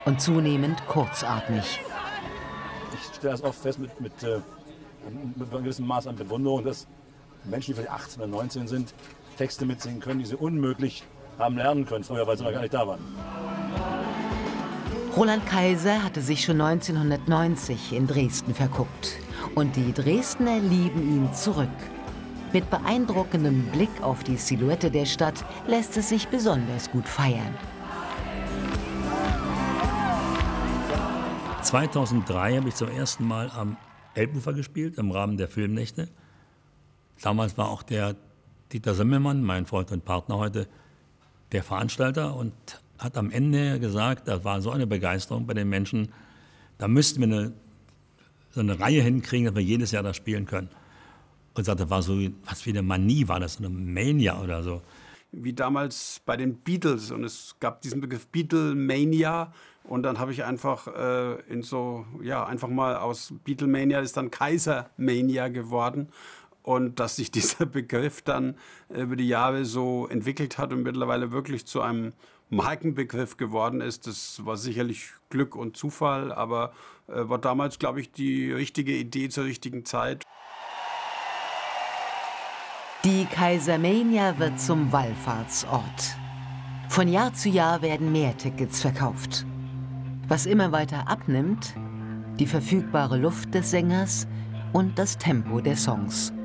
und zunehmend kurzatmig. Ich stelle das oft fest mit einem gewissen Maß an Bewunderung, dass Menschen, die vielleicht 18 oder 19 sind, Texte mitsingen können, die sie unmöglich haben lernen können früher, weil sie noch gar nicht da waren. Roland Kaiser hatte sich schon 1990 in Dresden verguckt. Und die Dresdner lieben ihn zurück. Mit beeindruckendem Blick auf die Silhouette der Stadt lässt es sich besonders gut feiern. 2003 habe ich zum ersten Mal am Elbufer gespielt, im Rahmen der Filmnächte. Damals war auch der Dieter Semmelmann, mein Freund und Partner heute, der Veranstalter und hat am Ende gesagt, da war so eine Begeisterung bei den Menschen, da müssten wir so eine Reihe hinkriegen, dass wir jedes Jahr das spielen können. Und sagte, war so was wie eine Manie, war das so eine Mania oder so. Wie damals bei den Beatles und es gab diesen Begriff Beatlemania und dann habe ich einfach einfach mal aus Beatlemania ist dann Kaisermania geworden. Und dass sich dieser Begriff dann über die Jahre so entwickelt hat und mittlerweile wirklich zu einem Markenbegriff geworden ist, das war sicherlich Glück und Zufall, aber war damals, glaube ich, die richtige Idee zur richtigen Zeit. Die Kaisermania wird zum Wallfahrtsort. Von Jahr zu Jahr werden mehr Tickets verkauft. Was immer weiter abnimmt, die verfügbare Luft des Sängers und das Tempo der Songs.